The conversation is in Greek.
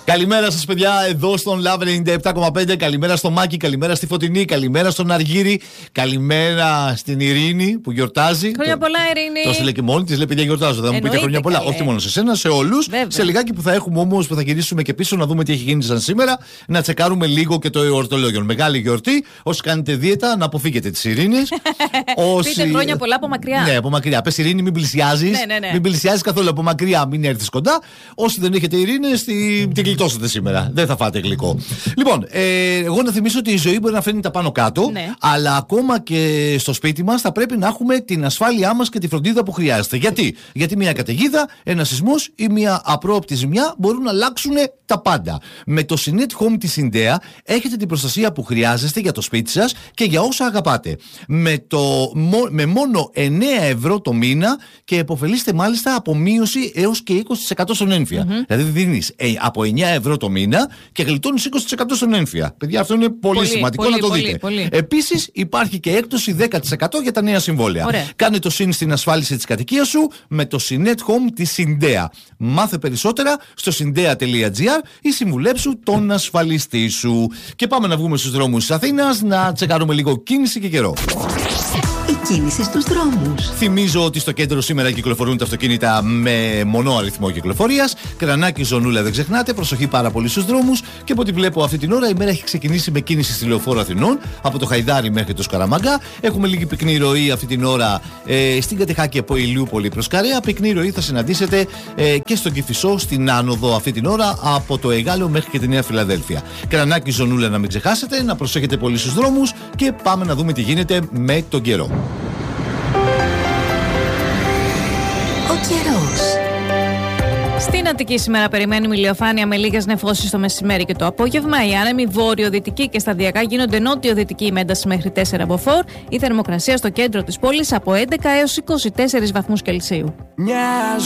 Καλημέρα σας, παιδιά, εδώ στον Love 97,5. Καλημέρα στο Μάκη, καλημέρα στη Φωτεινή, καλημέρα στον Αργύρη, καλημέρα στην Ειρήνη που γιορτάζει. Χρόνια πολλά, Ειρήνη. Τόσο λέει και μόνη της, λέει παιδιά γιορτάζω. Θα μου πείτε χρόνια πολλά. Όχι μόνο σε σένα, σε όλους. Σε λιγάκι που θα έχουμε όμως, που θα γυρίσουμε και πίσω να δούμε τι έχει γίνει σαν σήμερα, να τσεκάρουμε λίγο και το εορτολόγιο. Μεγάλη γιορτή. Όσοι κάνετε δίαιτα, να αποφύγετε τις Ειρήνες. Πείτε χρόνια πολλά από μακριά. Ναι, από μακριά. Πες Ειρήνη, μην πλησιάζεις. Ναι. Μην πλησιάζεις καθόλου από μακριά, μην έρθεις κοντά. Όσοι δεν έχετε Ειρήνες, την γλιτώσετε σήμερα. Δεν θα φάτε γλυκό. Λοιπόν, εγώ να θυμίσω ότι η ζωή μπορεί να φέρνει τα πάνω κάτω, αλλά ακόμα και στο σπίτι μας θα πρέπει να έχουμε την ασφάλειά μας και τη φροντίδα που χρειάζεται. Γιατί μια καταιγίδα, ένα σεισμός ή μια απρόοπτη ζημιά μπορούν να αλλάξουν τα πάντα. Με το Synet Home της Syndea έχετε την προστασία που χρειάζεστε για το σπίτι σας και για όσα αγαπάτε. Με μόνο 9 ευρώ το μήνα και επωφελείστε μάλιστα από μείωση έως και 20% στον έμφυα. Δηλαδή δίνεις από 9 ευρώ το μήνα και γλιτώνεις 20% στον έμφυα. Παιδιά, αυτό είναι πολύ σημαντικό να το δείτε. Επίσης, υπάρχει και έκπτωση 10% για τα νέα συμβόλαια. Ωραία. Κάνε το συν στην ασφάλιση της κατοικίας σου με το Synet Home της Syndea. Μάθε περισσότερα στο syndea.gr ή συμβουλέψου τον ασφαλιστή σου. Και πάμε να βγούμε στους δρόμους της Αθήνας να τσεκάρουμε λίγο κίνηση και καιρό. Η κίνηση στους δρόμους. Θυμίζω ότι στο κέντρο σήμερα κυκλοφορούν τα αυτοκίνητα με μονό αριθμό κυκλοφορίας. Κρανάκι, Ζωνούλα, δεν ξεχνάτε. Προσοχή πάρα πολύ στους δρόμους. Και από ό,τι βλέπω αυτή την ώρα η μέρα έχει ξεκινήσει με κίνηση στη Λεωφόρο Αθηνών, από το Χαϊδάρι μέχρι το Σκαραμαγκά. Έχουμε λίγη πυκνή ροή αυτή την ώρα στην Κατεχάκη από Ηλιούπολη προς Καρέα. Πυκνή ροή θα συναντήσετε και στον Κηφισό στην άνοδο αυτή την ώρα από το Εγάλεο μέχρι και τη Νέα Φιλαδέλφια. Κρανάκι, Ζωνούλα, να μην ξεχάσετε, να προσέχετε πολύ στους δρόμους και πάμε να δούμε τι γίνεται με τον καιρό. Στην Αττική σήμερα περιμένουμε ηλιοφάνεια με λίγες νεφώσεις το μεσημέρι και το απόγευμα. Οι άνεμοι βόρειο-δυτικοί και σταδιακά γίνονται νότιο-δυτικοί με ένταση μέχρι 4 μποφόρ. Η θερμοκρασία στο κέντρο της πόλης από 11 έως 24 βαθμούς Κελσίου.